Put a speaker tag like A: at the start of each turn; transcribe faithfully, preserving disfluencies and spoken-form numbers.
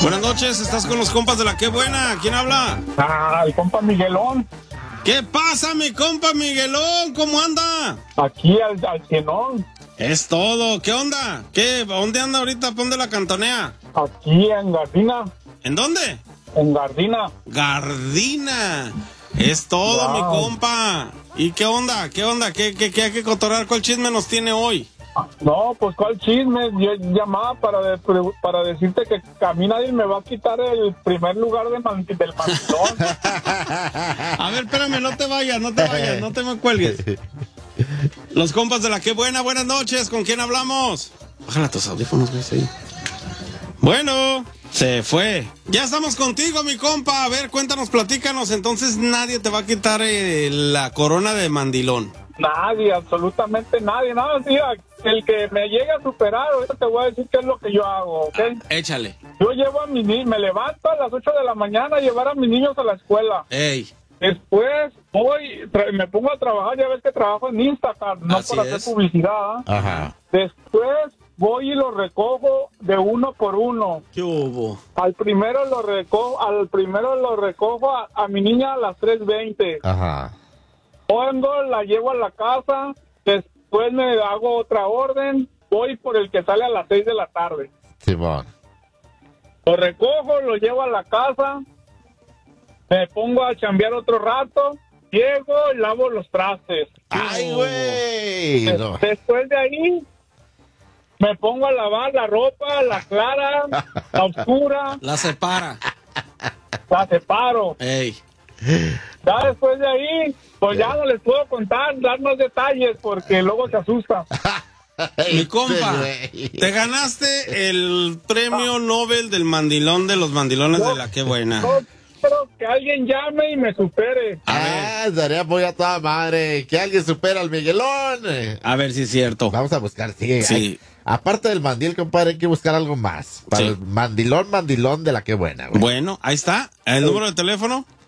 A: Buenas noches, estás con los compas de la Qué Buena. ¿Quién habla?
B: Ah, el compa Miguelón.
A: ¿Qué pasa, mi compa Miguelón? ¿Cómo anda?
B: Aquí al, al cienón.
A: Es todo. ¿Qué onda? ¿Qué? ¿Dónde anda ahorita? ¿Dónde la cantonea?
B: Aquí en Gardina.
A: ¿En dónde?
B: En Gardina.
A: Gardina. Es todo,
B: Wow.
A: mi compa. ¿Y qué onda? ¿Qué onda? ¿Qué, qué, qué hay que cotorrar? ¿Cuál chisme nos tiene hoy?
B: No, pues cuál chisme. Yo llamaba para, de, para decirte que a mí nadie me va a quitar el primer lugar de man, del mandilón.
A: A ver, espérame, no te vayas, no te vayas, no te me cuelgues. Los compas de la Qué Buena, buenas noches. ¿Con quién hablamos? Bájala tus audífonos, güey, ahí. Bueno, se fue. Ya estamos contigo, mi compa. A ver, cuéntanos, platícanos. Entonces nadie te va a quitar eh, la corona de mandilón.
B: Nadie, absolutamente nadie. Nada, sí, el que me llegue a superar, ahorita te voy a decir qué es lo que yo hago, ¿ok?
A: Échale.
B: Yo llevo a mi niño, me levanto a las ocho de la mañana a llevar a mis niños a la escuela.
A: Ey.
B: Después voy, tra- me pongo a trabajar, ya ves que trabajo en Instacart, no
A: Así
B: por
A: es.
B: hacer publicidad. ¿eh?
C: Ajá.
B: Después voy y lo recojo de uno por uno.
A: ¿Qué hubo?
B: Al primero lo recojo, al primero lo recojo a, a mi niña a las tres veinte.
C: Ajá.
B: Pongo, la llevo a la casa, después me hago otra orden, voy por el que sale a las seis de la tarde.
C: Simón.
B: Lo recojo, lo llevo a la casa, me pongo a chambear otro rato, llego y lavo los trastes.
C: ¡Ay, güey!
B: Des-
C: No.
B: Después de ahí, me pongo a lavar la ropa, la clara, la oscura,
A: La separa.
B: la separo.
A: Ey.
B: Ya después de ahí, pues ya no les puedo contar, dar más detalles, porque luego se asusta.
A: Mi compa,
C: güey.
A: te ganaste el premio Nobel del mandilón de los mandilones de la Qué Buena.
B: Yo espero que alguien llame y me supere.
A: A
C: Ah, daría apoyo a toda madre. Que alguien supera al Miguelón.
A: A ver si es cierto.
C: Vamos a buscar, sí.
A: Sí.
C: hay- aparte del mandil, compadre, hay que buscar algo más. Para
A: Sí.
C: el mandilón, mandilón de la Qué Buena, güey.
A: Bueno, ahí está. El número de teléfono.